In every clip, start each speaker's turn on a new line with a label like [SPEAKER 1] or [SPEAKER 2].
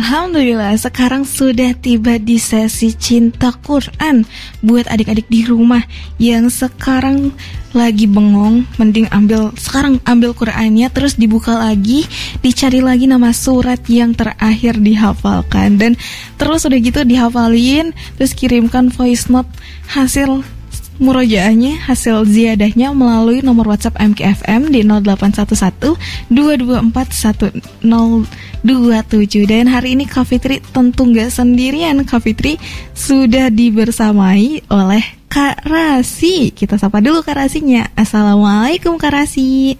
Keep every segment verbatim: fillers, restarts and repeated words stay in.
[SPEAKER 1] Alhamdulillah sekarang sudah tiba di sesi Cinta Quran. Buat adik-adik di rumah yang sekarang lagi bengong, mending ambil sekarang ambil Qurannya, terus dibuka lagi, dicari lagi nama surat yang terakhir dihafalkan, dan terus udah gitu dihafalin, terus kirimkan voice note hasil murojaahnya, hasil ziadahnya melalui nomor WhatsApp M K F M di nol delapan satu satu dua dua empat satu nol dua tujuh. Dan hari ini Kak Fitri tentu gak sendirian. Kak Fitri sudah dibersamai oleh Kak Rasi. Kita sapa dulu Kak Rasinya. Assalamualaikum Kak Rasi.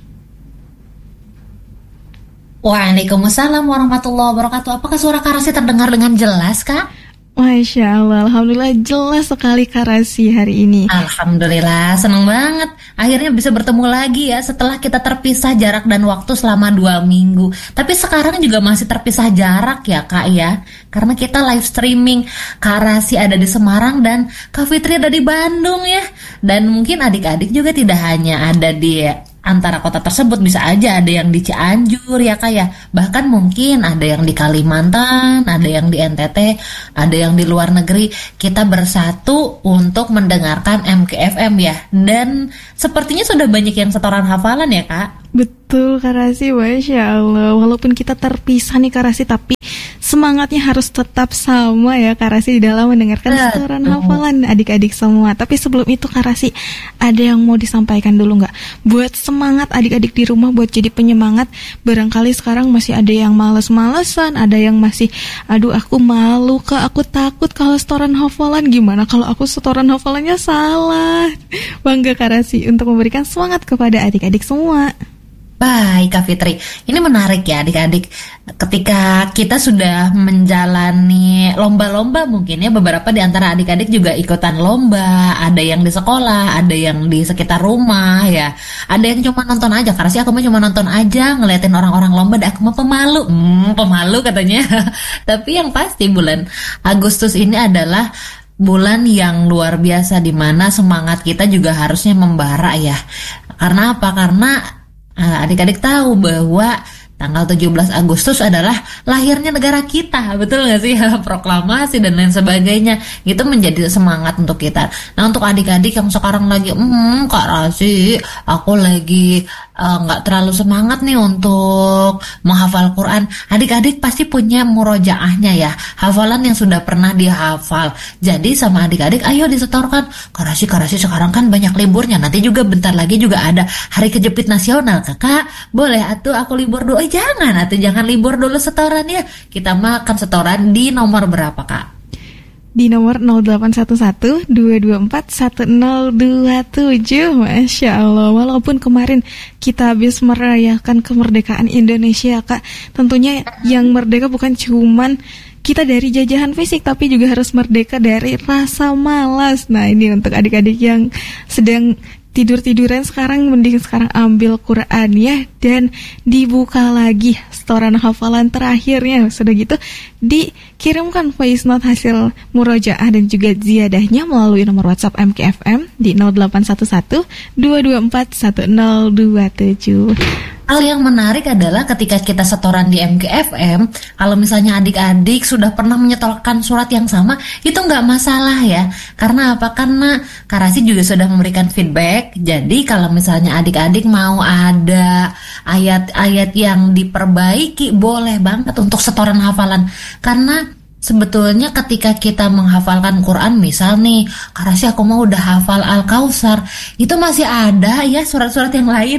[SPEAKER 2] Waalaikumsalam warahmatullahi wabarakatuh. Apakah suara Kak Rasi terdengar dengan jelas, Kak?
[SPEAKER 1] Masya Allah, Alhamdulillah jelas sekali Kak Rasi hari ini.
[SPEAKER 2] Alhamdulillah, senang banget. Akhirnya bisa bertemu lagi ya setelah kita terpisah jarak dan waktu selama dua minggu. Tapi sekarang juga masih terpisah jarak ya Kak ya. Karena kita live streaming. Kak Rasi ada di Semarang dan Kak Fitri ada di Bandung ya. Dan mungkin adik-adik juga tidak hanya ada di antara kota tersebut, bisa aja ada yang di Cianjur ya Kak ya. Bahkan mungkin ada yang di Kalimantan, ada yang di N T T, ada yang di luar negeri. Kita bersatu untuk mendengarkan M K F M ya. Dan sepertinya sudah banyak yang setoran hafalan ya Kak.
[SPEAKER 1] Betul Kak Rasi, Masya Allah. Walaupun kita terpisah nih Kak Rasi, tapi semangatnya harus tetap sama ya Kak Rasi di dalam mendengarkan setoran hafalan adik-adik semua. Tapi sebelum itu Kak Rasi, ada yang mau disampaikan dulu nggak? Buat semangat adik-adik di rumah, buat jadi penyemangat. Barangkali sekarang masih ada yang males-malesan, ada yang masih, aduh aku malu Kak, aku takut kalau setoran hafalan. Gimana kalau aku setoran hafalannya salah? Bangga Kak Rasi untuk memberikan semangat kepada adik-adik semua.
[SPEAKER 2] Baik Kak Fitri, ini menarik ya adik-adik. Ketika kita sudah menjalani lomba-lomba, mungkin ya beberapa di antara adik-adik juga ikutan lomba. Ada yang di sekolah, ada yang di sekitar rumah ya. Ada yang cuma nonton aja, karena sih aku mah cuma nonton aja, ngeliatin orang-orang lomba, dan aku mah pemalu. Hmm, pemalu katanya. Tapi yang pasti bulan Agustus ini adalah bulan yang luar biasa, di mana semangat kita juga harusnya membara ya. Karena apa? Karena adik-adik tahu bahwa tanggal tujuh belas Agustus adalah lahirnya negara kita, betul gak sih? Proklamasi dan lain sebagainya. Itu menjadi semangat untuk kita. Nah, untuk adik-adik yang sekarang lagi hmm Kak Rasi, aku lagi nggak uh, terlalu semangat nih untuk menghafal Quran. Adik-adik pasti punya murojaahnya ya, hafalan yang sudah pernah dihafal. Jadi sama adik-adik, ayo disetorkan. Kak Rasi, Kak Rasi sekarang kan banyak liburnya. Nanti juga bentar lagi juga ada Hari Kejepit Nasional. Kakak, boleh atuh aku libur dulu? Eh jangan, atuh jangan libur dulu setoran ya. Kita makan setoran di nomor berapa Kak?
[SPEAKER 1] Di nomor nol delapan satu satu dua dua empat satu nol dua tujuh. Masya Allah. Walaupun kemarin kita habis merayakan kemerdekaan Indonesia Kak, tentunya yang merdeka bukan cuman kita dari jajahan fisik, tapi juga harus merdeka dari rasa malas. Nah, ini untuk adik-adik yang sedang tidur-tiduran sekarang, mending sekarang ambil Quran ya, dan dibuka lagi setoran hafalan terakhirnya. Sudah gitu dikirimkan voice note hasil murojaah dan juga ziyadahnya melalui nomor WhatsApp M K F M di nol delapan satu satu dua dua empat satu nol dua tujuh.
[SPEAKER 2] Hal yang menarik adalah ketika kita setoran di M K F M, kalau misalnya adik-adik sudah pernah menyetorkan surat yang sama, itu nggak masalah ya. Karena apa? Karena Kak Rasi juga sudah memberikan feedback. Jadi kalau misalnya adik-adik mau ada ayat-ayat yang diperbaiki, boleh banget untuk setoran hafalan. Karena sebetulnya ketika kita menghafalkan Quran, misal nih, Kak Rasi aku mau udah hafal Al-Kautsar, itu masih ada ya surat-surat yang lain.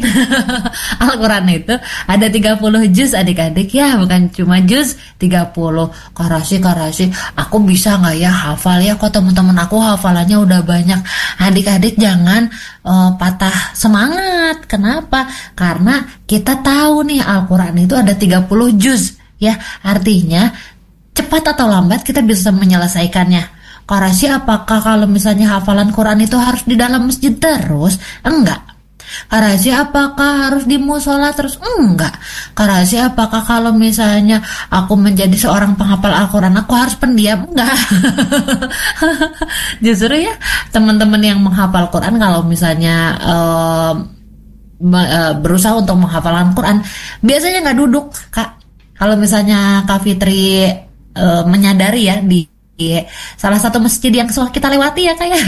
[SPEAKER 2] Al-Quran itu ada tiga puluh juz adik-adik ya, bukan cuma juz tiga puluh. Kak Rasi, Kak Rasi, aku bisa gak ya hafal ya? Kok teman-teman aku hafalannya udah banyak. Adik-adik jangan uh, patah semangat. Kenapa? Karena kita tahu nih Al-Quran itu ada tiga puluh juz ya, artinya cepat atau lambat kita bisa menyelesaikannya. Kak Rasi, apakah kalau misalnya hafalan Quran itu harus di dalam masjid terus? Enggak. Kak Rasi, apakah harus di musola terus? Enggak. Kak Rasi, apakah kalau misalnya aku menjadi seorang penghafal Al-Quran aku harus pendiam? Enggak. Justru ya teman-teman yang menghafal Quran, kalau misalnya um, berusaha untuk menghafalkan Quran, biasanya nggak duduk Kak. Kalau misalnya Kak Fitri uh, menyadari ya di Iya, salah satu masjid yang suka kita lewati ya kayak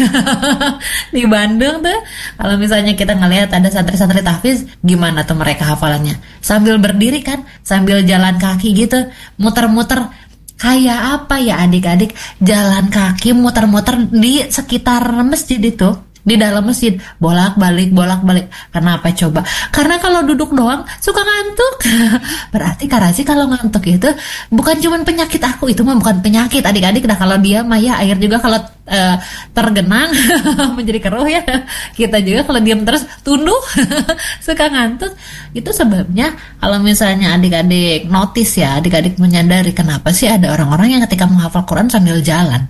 [SPEAKER 2] di Bandung tuh, kalau misalnya kita ngelihat ada santri-santri tahfiz, gimana tuh mereka hafalannya? Sambil berdiri kan, sambil jalan kaki gitu, muter-muter. Kayak apa ya adik-adik, jalan kaki muter-muter di sekitar masjid itu, di dalam masjid, bolak-balik, bolak-balik. Kenapa coba? Karena kalau duduk doang suka ngantuk. Berarti Karasi kalau ngantuk itu bukan cuma penyakit aku, itu mah bukan penyakit adik-adik. Nah kalau dia mah ya air juga kalau uh, tergenang menjadi keruh ya. Kita juga kalau diam terus tunduk suka ngantuk. Itu sebabnya kalau misalnya adik-adik notice ya, adik-adik menyadari kenapa sih ada orang-orang yang ketika menghafal Quran sambil jalan.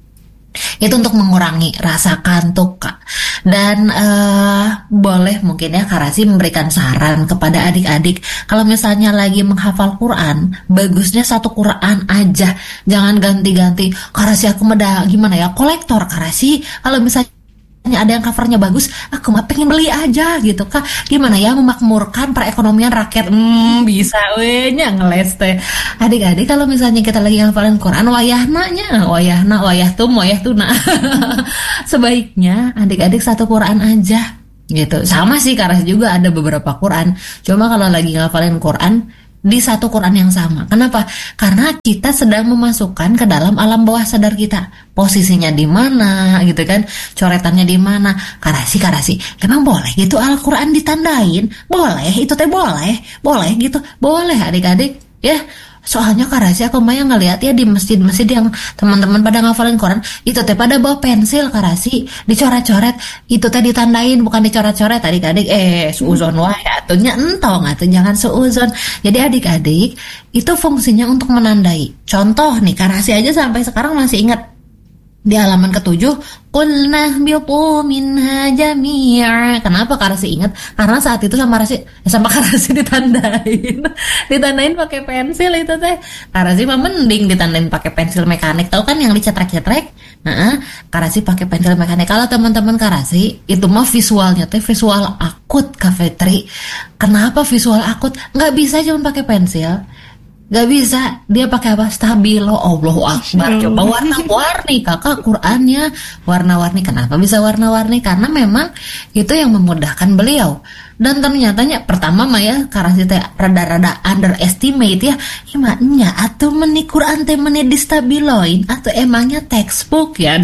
[SPEAKER 2] Itu untuk mengurangi rasa kantuk, Kak. Dan uh, boleh mungkin ya Karasi memberikan saran kepada adik-adik, kalau misalnya lagi menghafal Quran, bagusnya satu Quran aja, jangan ganti-ganti. Karasi aku meda gimana ya, kolektor Karasi. Kalau misalnya ada yang covernya bagus, aku mah pengen beli aja gitu, Kak. Gimana ya memakmurkan perekonomian rakyat? Hmm, bisa we nya ngeles teh. Adik-adik kalau misalnya kita lagi ngafalin Quran, wayahna-nya, wayahna, wayah tum, wayah tuna. Sebaiknya adik-adik satu Quran aja gitu. Sama sih Karas juga ada beberapa Quran. Cuma kalau lagi ngafalin Quran di satu Quran yang sama. Kenapa? Karena kita sedang memasukkan ke dalam alam bawah sadar kita. Posisinya di mana, gitu kan? Coretannya di mana? Karasi, karasi. Emang boleh gitu Al-Quran ditandain? Boleh, itu teh boleh. Boleh gitu. Boleh adik-adik. Ya, soalnya Karasi aku mah yang ngeliat ya di masjid-masjid yang teman-teman pada ngafalin Quran, itu teh pada bawa pensil Karasi, dicoret-coret, itu teh ditandain bukan dicoret-coret adik-adik. Eh, suuzon wae atunya entong atuh jangan suuzon. Jadi adik-adik itu fungsinya untuk menandai. Contoh nih Karasi aja sampai sekarang masih ingat di halaman ketujuh, qulna biqu minha jami'a. Kenapa Karasi ingat? Karena saat itu sama Karasi sama Karasi ditandain. Ditandain pakai pensil itu teh. Karasi mah mending ditandain pakai pensil mekanik. Tahu kan yang dicetrek-cetrek? Nah, Karasi pakai pensil mekanik. Kalau teman-teman Karasi itu mah visualnya teh visual akut, Kak Fitri. Kenapa visual akut? Nggak bisa cuma pakai pensil. Gak bisa, dia pakai apa? Stabilo. Allahu Akbar. Coba warna-warni kakak Qurannya warna-warni. Kenapa bisa warna-warni? Karena memang itu yang memudahkan beliau. Dan ternyatanya pertama mah ya Karasi teh rada-rada underestimate ya. Emangnya atau meni Quran teh meni distabiloin atau emangnya textbook ya.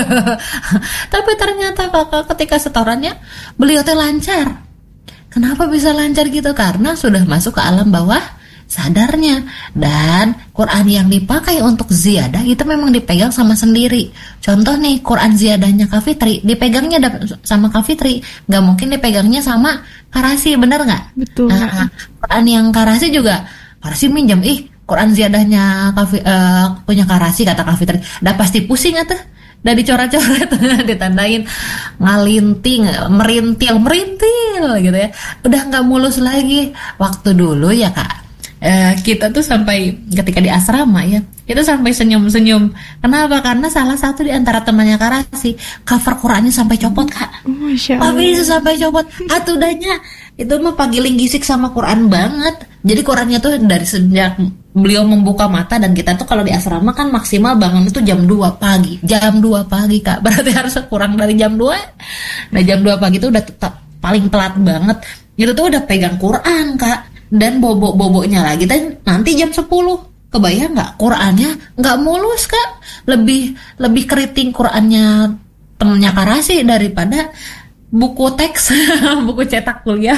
[SPEAKER 2] Tapi ternyata kakak ketika setorannya beliau teh lancar. Kenapa bisa lancar gitu? Karena sudah masuk ke alam bawah sadarnya. Dan Quran yang dipakai untuk ziyadah itu memang dipegang sama sendiri. Contoh nih Quran ziyadahnya Kak Fitri dipegangnya sama Kak Fitri, nggak mungkin dipegangnya sama Karasi, bener nggak?
[SPEAKER 1] Betul.
[SPEAKER 2] Nah, Quran yang Karasi juga Karasi minjem, ih Quran ziyadahnya Kak, uh, punya Karasi kata Kak Fitri, udah pasti pusing atuh. Udah dicoret-coret, ditandain ngalinting, merintil, merintil gitu ya. Udah nggak mulus lagi. Waktu dulu ya Kak, Eh, kita tuh sampai ketika di asrama ya, itu sampai senyum-senyum. Kenapa? Karena salah satu di antara temannya Karasi cover Qurannya sampai copot, Kak.
[SPEAKER 1] Masya
[SPEAKER 2] Oh,
[SPEAKER 1] Allah.
[SPEAKER 2] bisa sampai copot. Atudahnya itu mah pagiling gisik sama Quran banget. Jadi Qurannya tuh dari sejak beliau membuka mata, dan kita tuh kalau di asrama kan maksimal bangun itu jam dua pagi. Jam dua pagi, Kak. Berarti harus kurang dari jam dua. Nah, jam dua pagi itu udah tetap paling telat banget. Itu tuh udah pegang Quran, Kak. Dan bobo-bobonya lagi dan nanti jam sepuluh. Kebayang nggak? Qurannya nggak mulus, Kak. Lebih lebih keriting Qurannya temennya Karasi daripada buku teks, buku cetak kuliah.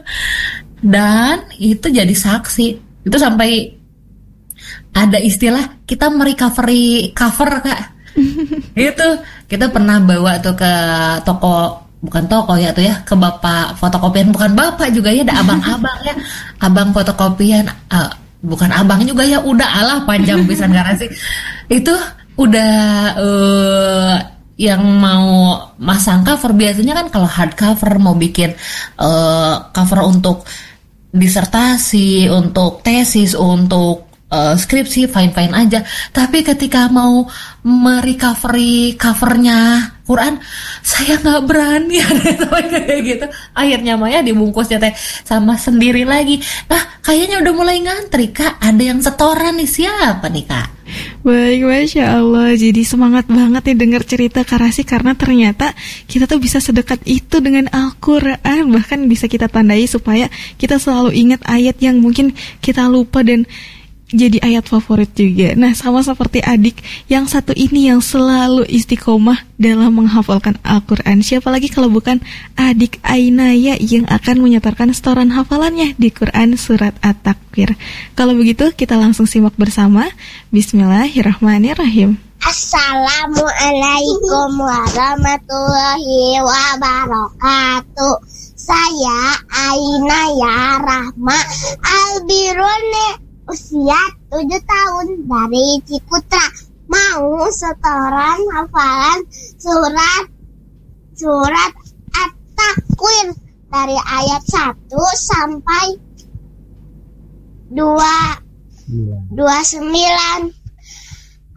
[SPEAKER 2] Dan itu jadi saksi. Itu sampai ada istilah kita merecovery cover, Kak. Itu kita pernah bawa tuh ke toko, bukan toko ya tuh ya, ke bapak fotokopian, bukan bapak juga ya, ada abang-abang ya, abang fotokopian, uh, bukan abang juga ya, udah alah panjang pisan Karasi. Itu udah uh, yang mau masang cover biasanya kan kalau hardcover mau bikin uh, cover untuk disertasi, untuk tesis, untuk uh, skripsi fine-fine aja. Tapi ketika mau merecovery covernya Quran, saya nggak berani kayak gitu. Akhirnya Maya dibungkusnya teh sama sendiri lagi. Nah, kayaknya udah mulai ngantri, Kak. Ada yang setoran nih, siapa nih, Kak?
[SPEAKER 1] Baik, Masya Allah. Jadi semangat banget nih dengar cerita Kak Rasi, karena ternyata kita tuh bisa sedekat itu dengan Al-Quran. Bahkan bisa kita tandai supaya kita selalu ingat ayat yang mungkin kita lupa dan jadi ayat favorit juga. Nah, sama seperti adik yang satu ini yang selalu istiqomah dalam menghafalkan Al-Quran. Siapa lagi kalau bukan adik Ainaya yang akan menyetorkan setoran hafalannya di Quran surat At-Takwir. Kalau begitu kita langsung simak bersama. Bismillahirrahmanirrahim.
[SPEAKER 3] Assalamualaikum warahmatullahi wabarakatuh. Saya Ainaya Rahma Albirone, usia tujuh tahun dari Ciputra, mau setoran hafalan surat surat At-Takwir dari ayat satu sampai dua dua sembilan.